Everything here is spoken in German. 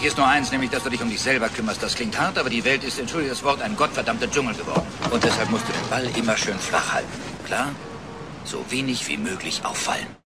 Wichtig ist nur eins, nämlich, dass du dich um dich selber kümmerst. Das klingt hart, aber die Welt ist, entschuldige das Wort, ein gottverdammter Dschungel geworden. Und deshalb musst du den Ball immer schön flach halten. Klar? So wenig wie möglich auffallen.